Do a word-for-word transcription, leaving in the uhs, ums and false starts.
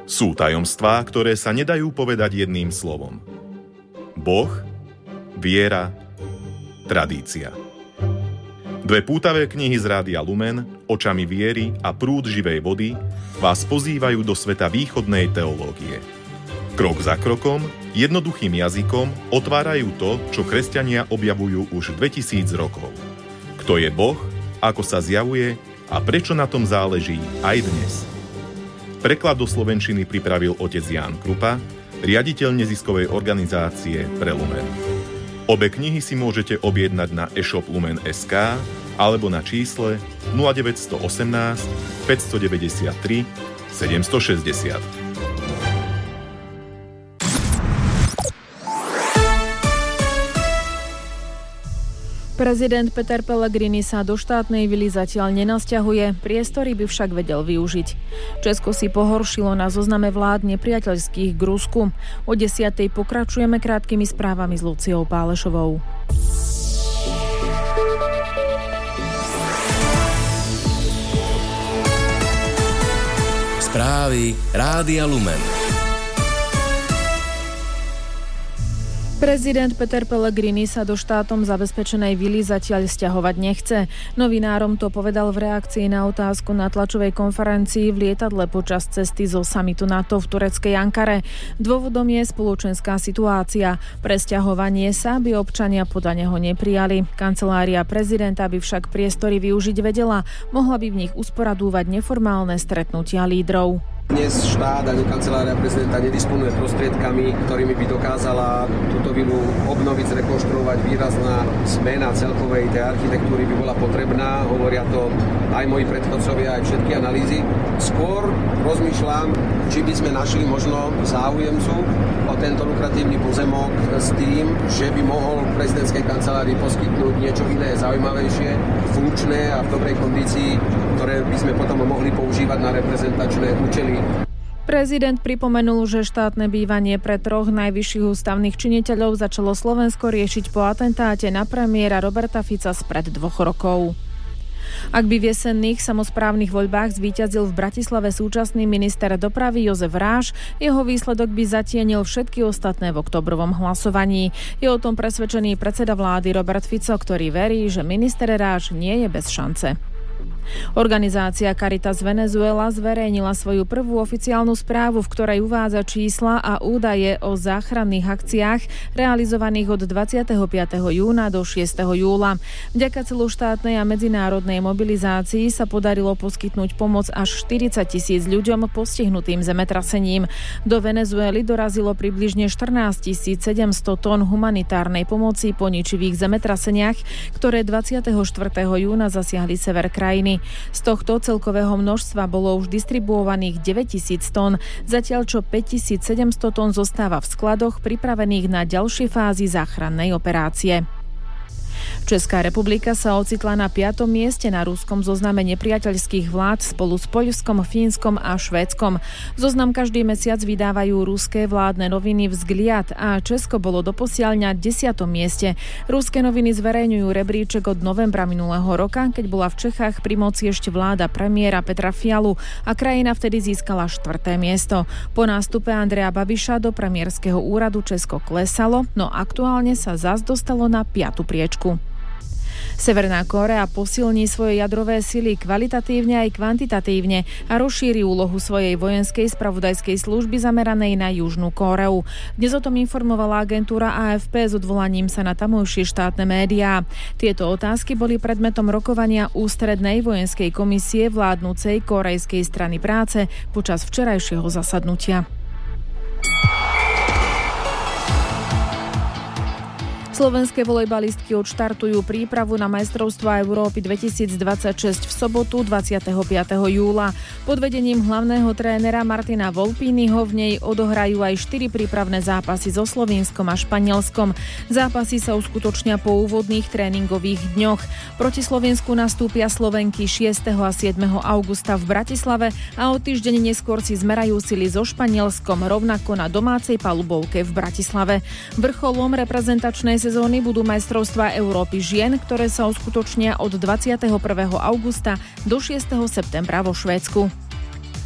Sú tajomstvá, ktoré sa nedajú povedať jedným slovom. Boh, viera, tradícia. Dve pútavé knihy z Rádia Lumen, Očami viery a Prúd živej vody vás pozývajú do sveta východnej teológie. Krok za krokom, jednoduchým jazykom otvárajú to, čo kresťania objavujú už dvetisíc rokov. Kto je Boh, ako sa zjavuje a prečo na tom záleží aj dnes. Preklad do slovenčiny pripravil otec Ján Krupa, riaditeľ neziskovej organizácie Pre Lumen. Obe knihy si môžete objednať na e-shop lumen bodka es ká alebo na čísle nula deväť jedna osem, päť deväť tri, sedem šesť nula. Prezident Peter Pellegrini sa do štátnej vily zatiaľ nenasťahuje, priestory by však vedel využiť. Česko si pohoršilo na zozname vlád nepriateľských k Rusku. O desiatej pokračujeme krátkými správami s Luciou Pálešovou. Správy Rádia Lumen. Prezident Peter Pellegrini sa do štátom zabezpečenej vily zatiaľ sťahovať nechce. Novinárom to povedal v reakcii na otázku na tlačovej konferencii v lietadle počas cesty zo samitu NATO v tureckej Ankare. Dôvodom je spoločenská situácia. Pre sťahovanie sa by občania podľa neho neprijali. Kancelária prezidenta by však priestory využiť vedela. Mohla by v nich usporadúvať neformálne stretnutia lídrov. Dnes štát ani kancelária prezidenta nedisponuje prostriedkami, ktorými by dokázala túto vilu obnoviť, zrekonštruovať. Výrazná zmena celkovej tej architektúry by bola potrebná. Hovoria to aj moji predchodcovia, aj všetky analýzy. Skôr rozmýšľam, či by sme našli možno záujemcu o tento lukratívny pozemok s tým, že by mohol prezidentskej kancelárii poskytnúť niečo iné, zaujímavejšie, funkčné a v dobrej kondícii, ktoré by sme potom mohli používať na reprezentačné účely. Prezident pripomenul, že štátne bývanie pre troch najvyšších ústavných činiteľov začalo Slovensko riešiť po atentáte na premiéra Roberta Fica spred dvoch rokov. Ak by v jesenných samosprávnych voľbách zvíťazil v Bratislave súčasný minister dopravy Jozef Ráš, jeho výsledok by zatienil všetky ostatné v októbrovom hlasovaní. Je o tom presvedčený predseda vlády Robert Fico, ktorý verí, že minister Ráš nie je bez šance. Organizácia Caritas Venezuela zverejnila svoju prvú oficiálnu správu, v ktorej uvádza čísla a údaje o záchranných akciách realizovaných od dvadsiateho piateho júna do šiesteho júla. Vďaka celoštátnej a medzinárodnej mobilizácii sa podarilo poskytnúť pomoc až štyridsať tisíc ľuďom postihnutým zemetrasením. Do Venezuely dorazilo približne štrnásť tisíc sedemsto tón humanitárnej pomoci po ničivých zemetraseniach, ktoré dvadsiateho štvrtého júna zasiahli sever krajiny. Z tohto celkového množstva bolo už distribuovaných deväťtisíc tón, zatiaľ čo päťtisícsedemsto tón zostáva v skladoch pripravených na ďalšie fázy záchrannej operácie. Česká republika sa ocitla na piatom mieste na ruskom zozname nepriateľských vlád spolu s Poľskom, Fínskom a Švédskom. Zoznam každý mesiac vydávajú ruské vládne noviny Vzgliad a Česko bolo doposiaľ na desiatom mieste. Ruské noviny zverejňujú rebríček od novembra minulého roka, keď bola v Čechách pri moci ešte vláda premiéra Petra Fialu a krajina vtedy získala štvrté miesto. Po nástupe Andreja Babiša do premiérskeho úradu Česko klesalo, no aktuálne sa zas dostalo na piatu priečku. Severná Kórea posilní svoje jadrové sily kvalitatívne aj kvantitatívne a rozšíri úlohu svojej vojenskej spravodajskej služby zameranej na Južnú Kóreu. Dnes o tom informovala agentúra á ef pé s odvolaním sa na tamojšie štátne médiá. Tieto otázky boli predmetom rokovania ústrednej vojenskej komisie vládnucej Kórejskej strany práce počas včerajšieho zasadnutia. Slovenské volejbalistky odštartujú prípravu na majstrovstvá Európy dvetisícdvadsaťšesť v sobotu dvadsiateho piateho júla. Pod vedením hlavného trénera Martina Volpínyho v nej odohrajú aj štyri prípravné zápasy so Slovinskom a Španielskom. Zápasy sa uskutočnia po úvodných tréningových dňoch. Proti Slovensku nastúpia Slovenky šiesteho a siedmeho augusta v Bratislave a o týždeň neskôr si zmerajú sily so Španielskom rovnako na domácej palubovke v Bratislave. Vrcholom reprezentačnej sezóny budú majstrovstvá Európy žien, ktoré sa uskutočnia od dvadsiateho prvého augusta do šiesteho septembra vo Švédsku.